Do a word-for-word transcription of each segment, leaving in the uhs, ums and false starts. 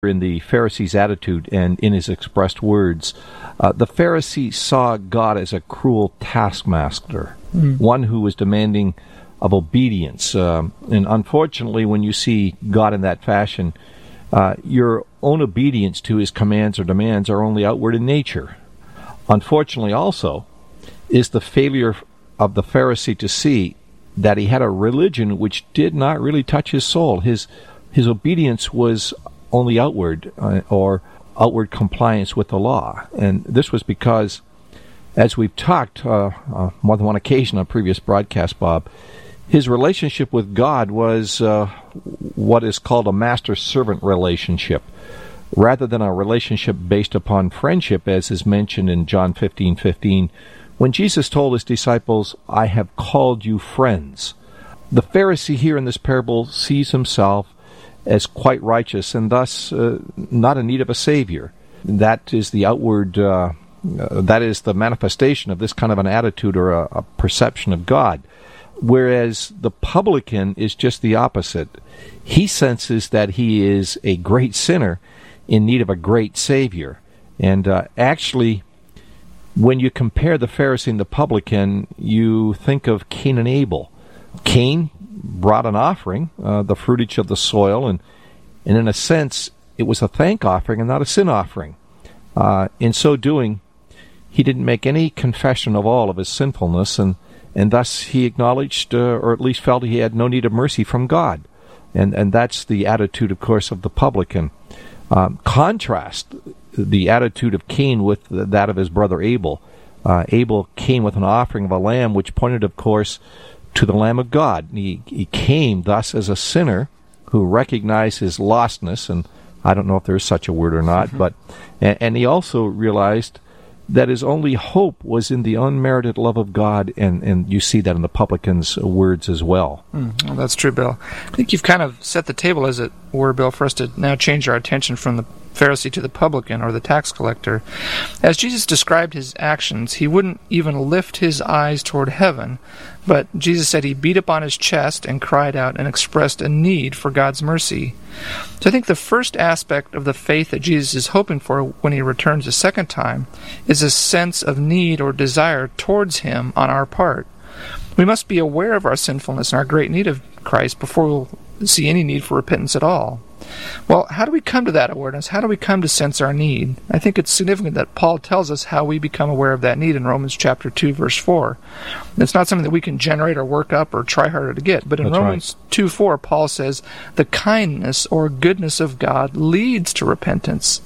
in the Pharisee's attitude and in his expressed words. Uh, the Pharisee saw God as a cruel taskmaster, mm. one who was demanding of obedience. Um, and unfortunately, when you see God in that fashion, uh, your own obedience to his commands or demands are only outward in nature. Unfortunately, also, is the failure of the Pharisee to see that he had a religion which did not really touch his soul. His his obedience was only outward, uh, or outward compliance with the law. And this was because, as we've talked uh, uh, more than one occasion on previous broadcasts, Bob, his relationship with God was uh, what is called a master-servant relationship, rather than a relationship based upon friendship, as is mentioned in John fifteen fifteen, when Jesus told his disciples, "I have called you friends." The Pharisee here in this parable sees himself as quite righteous and thus uh, not in need of a Savior. That is the outward, uh, uh, that is the manifestation of this kind of an attitude or a, a perception of God. Whereas the publican is just the opposite. He senses that he is a great sinner in need of a great Savior. And uh, actually, when you compare the Pharisee and the publican, you think of Cain and Abel. Cain brought an offering, uh, the fruitage of the soil, and, and in a sense, it was a thank offering and not a sin offering. Uh, in so doing, he didn't make any confession of all of his sinfulness, and, and thus he acknowledged, uh, or at least felt he had no need of mercy from God. And, and that's the attitude, of course, of the publican. Um, contrast the attitude of Cain with that of his brother Abel. Uh, Abel came with an offering of a lamb, which pointed, of course, to the Lamb of God. He, he came thus as a sinner who recognized his lostness, and I don't know if there's such a word or not, mm-hmm. but and, and he also realized that his only hope was in the unmerited love of God, and, and you see that in the publican's words as well. Mm, well, that's true, Bill. I think you've kind of set the table, as it were, Bill, for us to now change our attention from the Pharisee to the publican, or the tax collector. As Jesus described his actions, he wouldn't even lift his eyes toward heaven, but Jesus said he beat upon his chest and cried out and expressed a need for God's mercy. So I think the first aspect of the faith that Jesus is hoping for when he returns a second time is a sense of need or desire towards him on our part. We must be aware of our sinfulness and our great need of Christ before we'll see any need for repentance at all. Well, how do we come to that awareness? How do we come to sense our need? I think it's significant that Paul tells us how we become aware of that need in Romans chapter two, verse four. It's not something that we can generate or work up or try harder to get. But in That's Romans right. two four, Paul says, the kindness or goodness of God leads to repentance.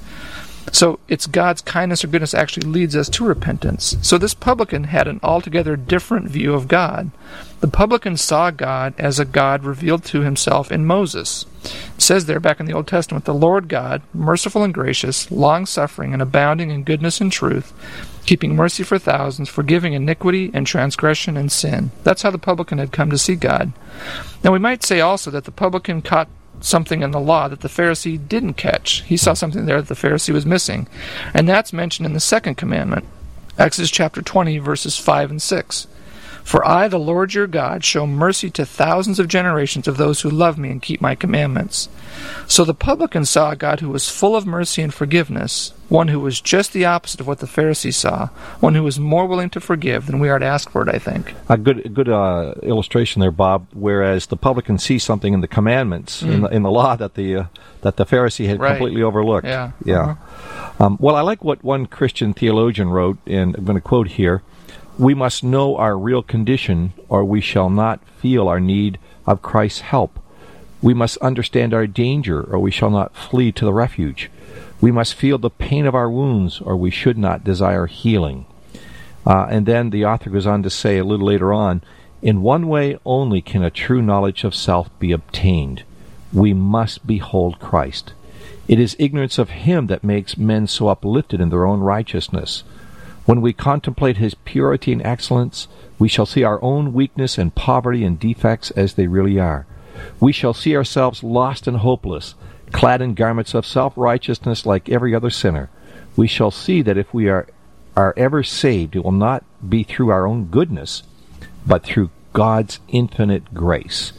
So it's God's kindness or goodness actually leads us to repentance. So this publican had an altogether different view of God. The publican saw God as a God revealed to himself in Moses. It says there back in the Old Testament, the Lord God, merciful and gracious, long-suffering and abounding in goodness and truth, keeping mercy for thousands, forgiving iniquity and transgression and sin. That's how the publican had come to see God. Now we might say also that the publican caught something in the law that the Pharisee didn't catch. He saw something there that the Pharisee was missing. And that's mentioned in the second commandment, Exodus chapter twenty, verses five and six. For I, the Lord your God, show mercy to thousands of generations of those who love me and keep my commandments. So the publican saw a God who was full of mercy and forgiveness, one who was just the opposite of what the Pharisee saw, one who was more willing to forgive than we are to ask for it, I think. A good good uh, illustration there, Bob, whereas the publican sees something in the commandments, mm. in, the, in the law, that the uh, that the Pharisee had right. completely overlooked. Yeah. yeah. Uh-huh. Um, well, I like what one Christian theologian wrote, and I'm going to quote here, "We must know our real condition, or we shall not feel our need of Christ's help. We must understand our danger, or we shall not flee to the refuge. We must feel the pain of our wounds, or we should not desire healing." Uh, and then the author goes on to say a little later on, "In one way only can a true knowledge of self be obtained. We must behold Christ. It is ignorance of him that makes men so uplifted in their own righteousness. When we contemplate his purity and excellence, we shall see our own weakness and poverty and defects as they really are. We shall see ourselves lost and hopeless, clad in garments of self-righteousness like every other sinner. We shall see that if we are, are ever saved, it will not be through our own goodness, but through God's infinite grace."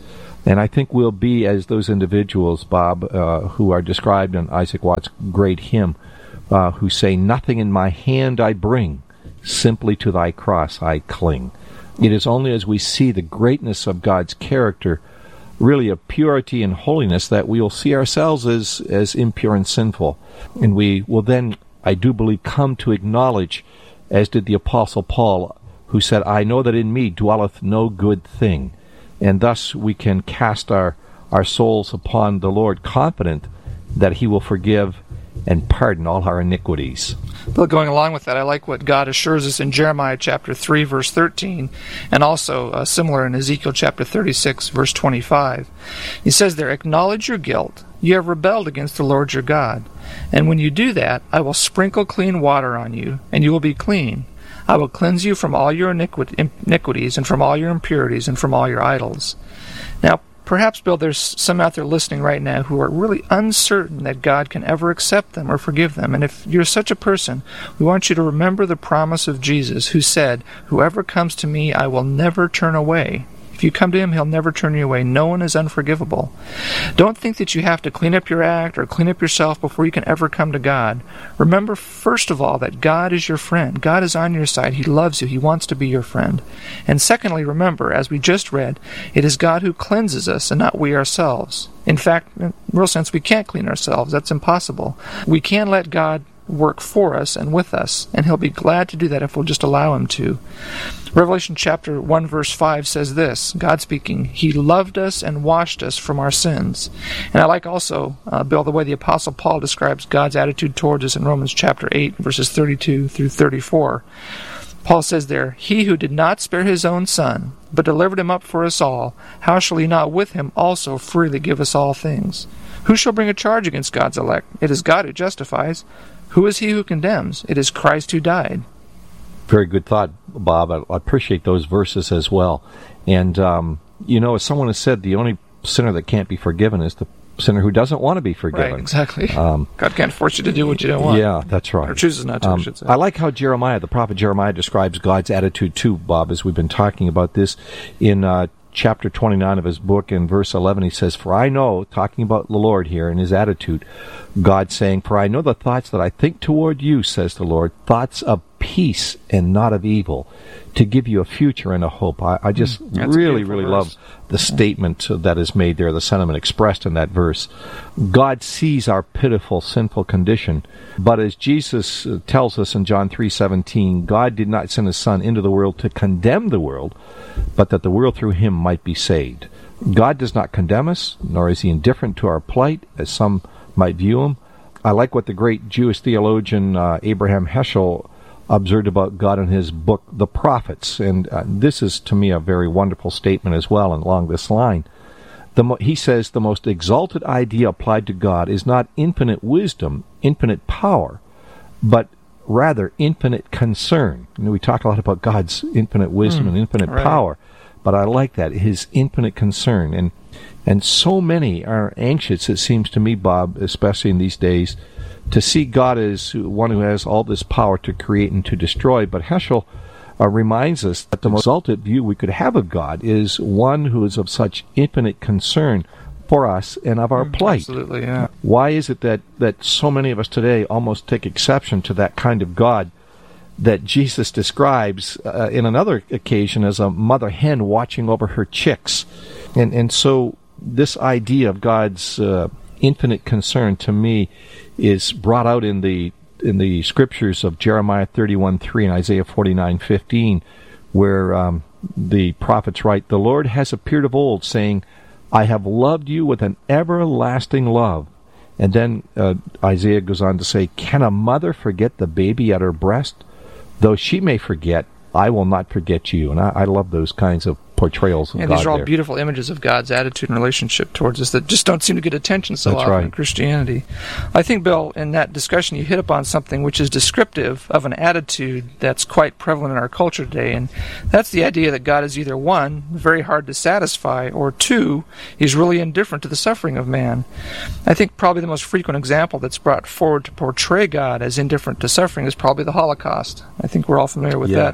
And I think we'll be as those individuals, Bob, uh, who are described in Isaac Watts' great hymn, uh, who say, "Nothing in my hand I bring, simply to thy cross I cling." It is only as we see the greatness of God's character, really of purity and holiness, that we will see ourselves as, as impure and sinful. And we will then, I do believe, come to acknowledge, as did the Apostle Paul, who said, "I know that in me dwelleth no good thing." And thus we can cast our, our souls upon the Lord, confident that he will forgive and pardon all our iniquities. But going along with that, I like what God assures us in Jeremiah chapter three, verse thirteen, and also uh, similar in Ezekiel chapter thirty-six, verse twenty-five. He says there, "Acknowledge your guilt. You have rebelled against the Lord your God. And when you do that, I will sprinkle clean water on you, and you will be clean. I will cleanse you from all your iniquities, and from all your impurities, and from all your idols." Now, perhaps, Bill, there's some out there listening right now who are really uncertain that God can ever accept them or forgive them. And if you're such a person, we want you to remember the promise of Jesus, who said, "Whoever comes to me, I will never turn away." If you come to him, he'll never turn you away. No one is unforgivable. Don't think that you have to clean up your act or clean up yourself before you can ever come to God. Remember, first of all, that God is your friend. God is on your side. He loves you. He wants to be your friend. And secondly, remember, as we just read, it is God who cleanses us and not we ourselves. In fact, in real sense, we can't clean ourselves. That's impossible. We can let God work for us and with us, and he'll be glad to do that if we'll just allow him to. Revelation chapter one verse five says this, God speaking, "He loved us and washed us from our sins." And I like also, uh, Bill, the way the Apostle Paul describes God's attitude towards us in Romans chapter eight verses thirty-two through thirty-four. Paul says there, "He who did not spare his own son, but delivered him up for us all, how shall he not with him also freely give us all things? Who shall bring a charge against God's elect? It is God who justifies. Who is he who condemns? It is Christ who died." Very good thought, Bob. I appreciate those verses as well. And, um, you know, as someone has said, the only sinner that can't be forgiven is the sinner who doesn't want to be forgiven. Right, exactly. Um, God can't force you to do what you don't want. Yeah, that's right. Or chooses not to, um, I should say. I like how Jeremiah, the prophet Jeremiah, describes God's attitude too, Bob, as we've been talking about this in uh, chapter twenty-nine of his book. In verse eleven, he says, "For I know," talking about the Lord here and his attitude, God saying, "For I know the thoughts that I think toward you, says the Lord, thoughts of peace and not of evil, to give you a future and a hope." I, I just That's really, really verse. love the statement that is made there, the sentiment expressed in that verse. God sees our pitiful, sinful condition, but as Jesus tells us in John three seventeen, God did not send his Son into the world to condemn the world, but that the world through him might be saved. God does not condemn us, nor is he indifferent to our plight, as some might view him. I like what the great Jewish theologian uh, Abraham Heschel observed about God in his book, The Prophets, and uh, this is, to me, a very wonderful statement as well, and along this line. The mo- he says, "The most exalted idea applied to God is not infinite wisdom, infinite power, but rather infinite concern." You know, we talk a lot about God's infinite wisdom mm, and infinite right. power, but I like that, his infinite concern. And and so many are anxious, it seems to me, Bob, especially in these days, to see God as one who has all this power to create and to destroy. But Heschel uh, reminds us that the most exalted view we could have of God is one who is of such infinite concern for us and of our Mm, plight. Absolutely, yeah. Why is it that, that so many of us today almost take exception to that kind of God that Jesus describes uh, in another occasion as a mother hen watching over her chicks? And and so this idea of God's uh, infinite concern, to me, is brought out in the in the scriptures of Jeremiah thirty-one three and Isaiah forty-nine fifteen, where um, the prophets write, "The Lord has appeared of old, saying, I have loved you with an everlasting love." And then uh, Isaiah goes on to say, "Can a mother forget the baby at her breast? Though she may forget, I will not forget you." And I, I love those kinds of portrayals of yeah, God these are all there. beautiful images of God's attitude and relationship towards us that just don't seem to get attention so That's often right. in Christianity. I think, Bill, in that discussion you hit upon something which is descriptive of an attitude that's quite prevalent in our culture today, and that's the idea that God is either one, very hard to satisfy, or two, he's really indifferent to the suffering of man. I think probably the most frequent example that's brought forward to portray God as indifferent to suffering is probably the Holocaust. I think we're all familiar with Yes. that.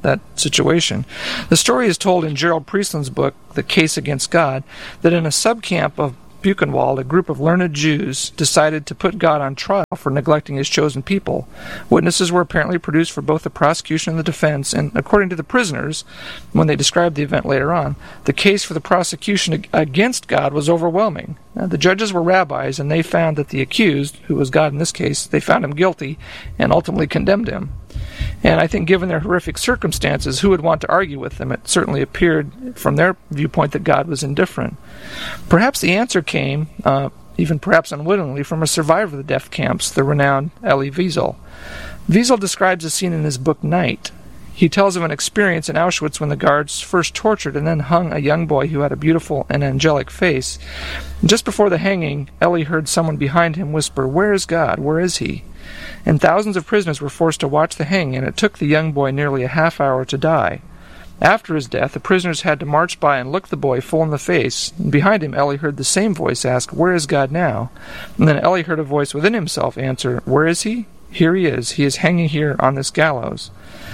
that situation. The story is told in Gerald Priestland's book, The Case Against God, that in a subcamp of Buchenwald, a group of learned Jews decided to put God on trial for neglecting his chosen people. Witnesses were apparently produced for both the prosecution and the defense, and according to the prisoners, when they described the event later on, the case for the prosecution against God was overwhelming. Now, the judges were rabbis, and they found that the accused, who was God in this case, they found him guilty and ultimately condemned him. And I think given their horrific circumstances, who would want to argue with them? It certainly appeared from their viewpoint that God was indifferent. Perhaps the answer came, uh, even perhaps unwittingly, from a survivor of the death camps, the renowned Elie Wiesel. Wiesel describes a scene in his book Night. He tells of an experience in Auschwitz when the guards first tortured and then hung a young boy who had a beautiful and angelic face. Just before the hanging, Elie heard someone behind him whisper, "Where is God? Where is he?" And thousands of prisoners were forced to watch the hanging, and it took the young boy nearly a half hour to die. After his death, the prisoners had to march by and look the boy full in the face. And behind him, Elie heard the same voice ask, "Where is God now?" And then Elie heard a voice within himself answer, "Where is he? Here he is. He is hanging here on this gallows."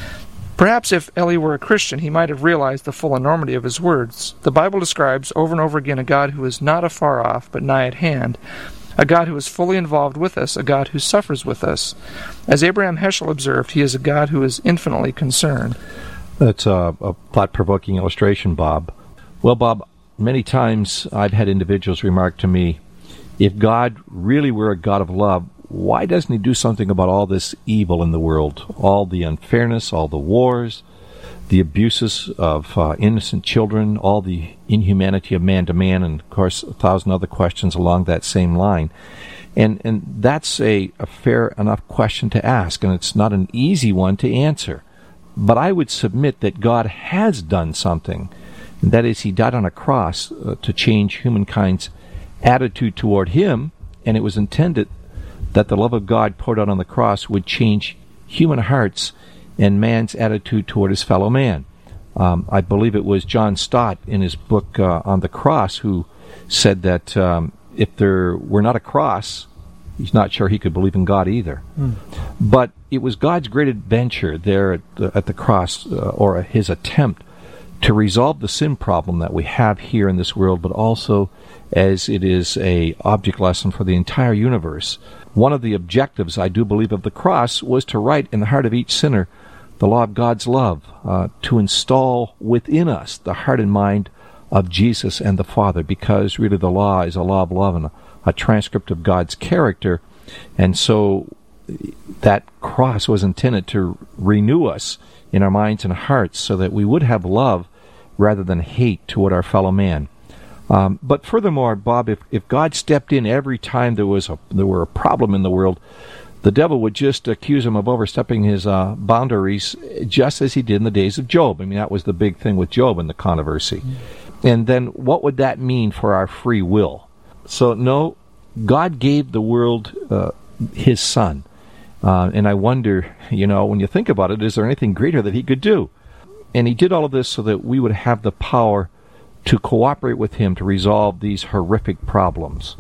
Perhaps if Elie were a Christian, he might have realized the full enormity of his words. The Bible describes over and over again a God who is not afar off, but nigh at hand, a God who is fully involved with us, a God who suffers with us. As Abraham Heschel observed, he is a God who is infinitely concerned. That's a, a thought-provoking illustration, Bob. Well, Bob, many times I've had individuals remark to me, if God really were a God of love, why doesn't he do something about all this evil in the world, all the unfairness, all the wars, the abuses of uh, innocent children, all the inhumanity of man to man, and, of course, a thousand other questions along that same line. And and that's a, a fair enough question to ask, and it's not an easy one to answer. But I would submit that God has done something. And that is, he died on a cross uh, to change humankind's attitude toward him, and it was intended that the love of God poured out on the cross would change human hearts and man's attitude toward his fellow man. Um, I believe it was John Stott in his book uh, On the Cross who said that um, if there were not a cross, he's not sure he could believe in God either. Mm. But it was God's great adventure there at the, at the cross, uh, or his attempt to resolve the sin problem that we have here in this world, but also as it is a object lesson for the entire universe. One of the objectives, I do believe, of the cross was to write in the heart of each sinner the law of God's love, uh, to install within us the heart and mind of Jesus and the Father, because really the law is a law of love and a, a transcript of God's character. And so that cross was intended to renew us in our minds and hearts so that we would have love rather than hate toward our fellow man. Um, but furthermore, Bob, if, if God stepped in every time there was a, there were a problem in the world, the devil would just accuse him of overstepping his uh, boundaries, just as he did in the days of Job. I mean, that was the big thing with Job and the controversy. Mm-hmm. And then what would that mean for our free will? So, no, God gave the world uh, his Son. Uh, and I wonder, you know, when you think about it, is there anything greater that he could do? And he did all of this so that we would have the power to cooperate with him to resolve these horrific problems.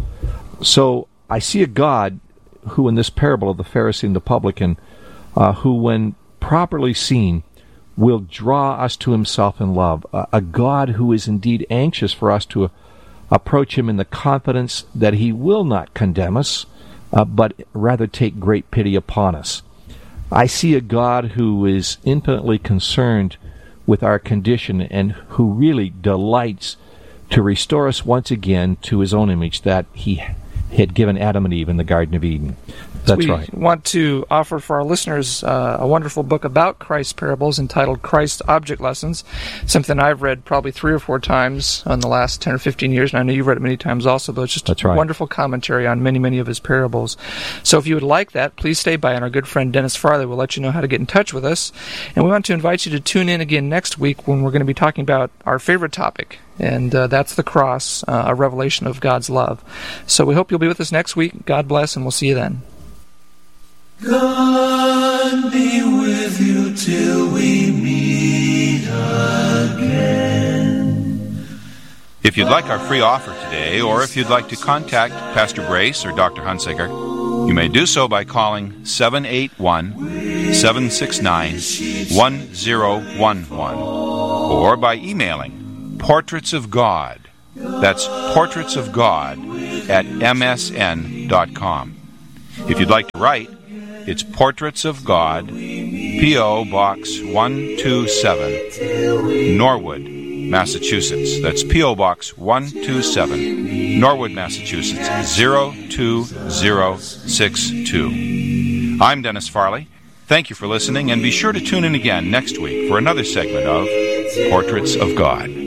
So I see a God who, in this parable of the Pharisee and the publican, uh, who, when properly seen, will draw us to himself in love. Uh, a God who is indeed anxious for us to uh, approach him in the confidence that he will not condemn us, uh, but rather take great pity upon us. I see a God who is infinitely concerned with our condition and who really delights to restore us once again to his own image that he had given Adam and Eve in the Garden of Eden. That's we right. We want to offer for our listeners uh, a wonderful book about Christ's parables entitled Christ's Object Lessons, something I've read probably three or four times in the last ten or fifteen years, and I know you've read it many times also, but it's just That's a right. wonderful commentary on many, many of his parables. So if you would like that, please stay by, and our good friend Dennis Farley will let you know how to get in touch with us. And we want to invite you to tune in again next week when we're going to be talking about our favorite topic, and uh, that's the cross, uh, a revelation of God's love. So we hope you'll be with us next week. God bless, and we'll see you then. God be with you till we meet again. If you'd like our free offer today, or if you'd like to contact Pastor Brace or Doctor Hunsaker, You may do so by calling seven eight one, seven six nine, one zero one one or by emailing Portraits of God. That's Portraits of God at m s n dot com. If you'd like to write, it's Portraits of God, P O. Box one two seven, Norwood, Massachusetts. That's P O. Box one two seven, Norwood, Massachusetts, zero two zero six two. I'm Dennis Farley. Thank you for listening, and be sure to tune in again next week for another segment of Portraits of God.